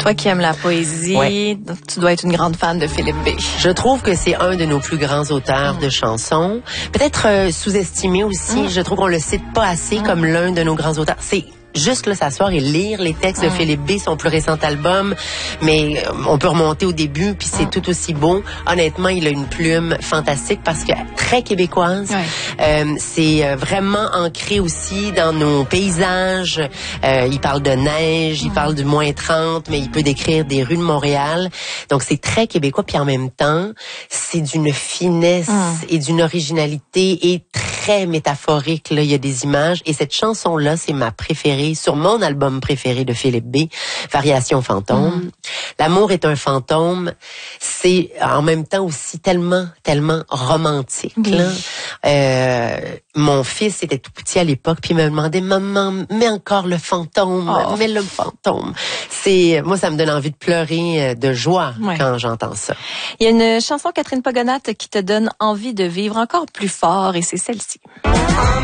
Toi qui aimes la poésie, Ouais. tu dois être une grande fan de Philippe B. Je trouve que c'est un de nos plus grands auteurs de chansons. Peut-être sous-estimé aussi. Je trouve qu'on le cite pas assez comme l'un de nos grands auteurs. C'est juste là s'asseoir et lire les textes de Philippe B, son plus récent album, mais on peut remonter au début puis c'est tout aussi beau. Honnêtement, il a une plume fantastique parce que très québécoise. C'est vraiment ancré aussi dans nos paysages. Il parle de neige, il parle du -30, mais il peut décrire des rues de Montréal. Donc c'est très québécois puis en même temps, c'est d'une finesse et d'une originalité et très métaphorique. Là, il y a des images et cette chanson-là, c'est ma préférée sur mon album préféré de Philippe B, Variation fantôme. L'amour est un fantôme. C'est en même temps aussi tellement romantique. Là. Mon fils était tout petit à l'époque, puis il me demandait, maman, mets encore le fantôme, mets le fantôme. Moi, ça me donne envie de pleurer de joie quand j'entends ça. Il y a une chanson, Catherine Pogonat, qui te donne envie de vivre encore plus fort, et c'est celle-ci.